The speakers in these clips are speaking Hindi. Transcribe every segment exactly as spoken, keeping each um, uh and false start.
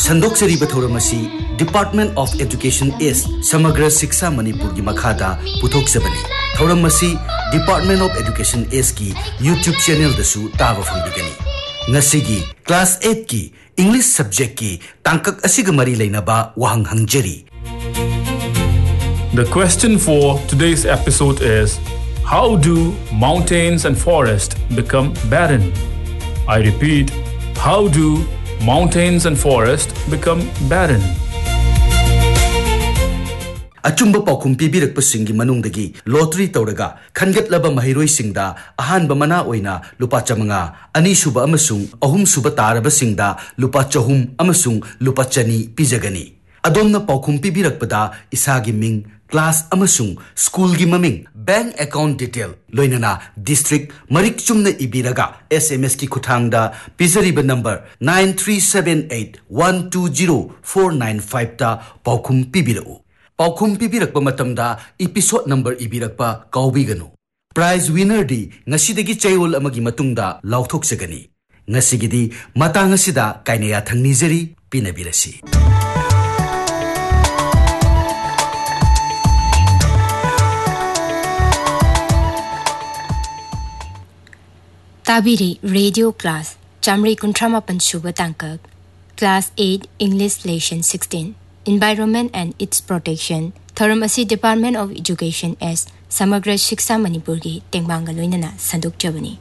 संदोक्सरी बथौरमसी डिपार्टमेंट ऑफ एजुकेशन एस समग्र शिक्षा मणिपुर की मखादा पुथोक सबनी थौरमसी डिपार्टमेंट ऑफ एजुकेशन एस की यूट्यूब चैनल दसु ताव फंगबिगनी नसीगी क्लास एट की इंग्लिश सब्जेक्ट की तांकक असिग मरी लेनबा वहंग हंगजरी. The question for today's episode is, how do mountains and forests become barren? I repeat, how do mountains and forests become barren? अचुंब पाउखुम पीबिरकपसिंगी मनुंगदगी lottery तौरगा खनगतलबा महिरोइसिंगदा अहानबा मना ओइना लुपा चमंगा अनीसुबा अमसुंग अहुमसुबा तारबसिंगदा लुपा चहुम अमसुंग लुपा चनी पिजगनी. अदोमना पाउखुम पीबिरकपदा इसागी मिंग क्लास अमसुंग स्कूल की ममिंग bank account detail लोइनना district Marik Chumna इबिरगा SMS की खुथांगदा पिजरीबा number nine three seven eight one two zero four nine five ता पाउखुम पीबिरउ. पाउखुम पीबिरकपा मतमदा episode number इबिरकपा काउबिगनु. Prize winner the ngasiदगी चैओल अमगी मतुंगदा लाउथोक्सगनी. ngasiगीदी मतांग असिदा काइनेया थंगनिजरी पिनबिरसी. ताबिरी radio class Chamari कुंट्रामा पंचुबा तांकक class eight English lesson sixteen Environment and its Protection थरमसी department of education S समग्र शिक्षा मणिपुर की टेंगबांग लोइनना संदोक्चबनी.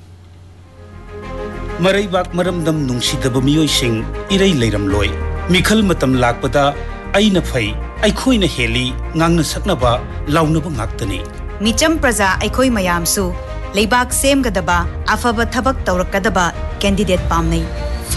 मरैबाक मरमदम नुंगसिदब मियोइसिंग इरै लेरमलोय मिखल मतम लाकपदा अइना फै अइखोइना heli ngang saknaba launaba ngaktani. Mitcham प्रजा अइखोइ मयामसु लेबाक सेमगदबा अफबा थबक तौरकदबा कैंडिडेट पामनै.